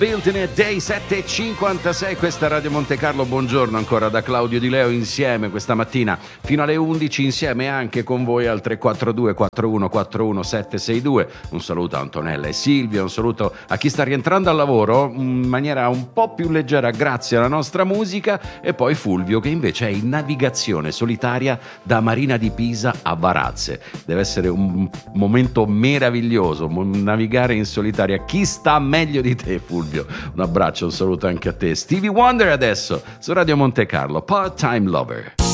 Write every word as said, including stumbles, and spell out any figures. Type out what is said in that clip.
Built in a Day, sette e cinquantasei, questa è Radio Monte Carlo, buongiorno ancora da Claudio Di Leo, insieme questa mattina fino alle undici, insieme anche con voi al tre quattro due quattro uno quattro uno sette sei due. Un saluto a Antonella e Silvia, un saluto a chi sta rientrando al lavoro in maniera un po' più leggera grazie alla nostra musica, e poi Fulvio che invece è in navigazione solitaria da Marina di Pisa a Varazze. Deve essere un momento meraviglioso navigare in solitaria. Chi sta meglio di te, Fulvio? Un abbraccio, un saluto anche a te. Stevie Wonder adesso su Radio Monte Carlo, Part-Time Lover.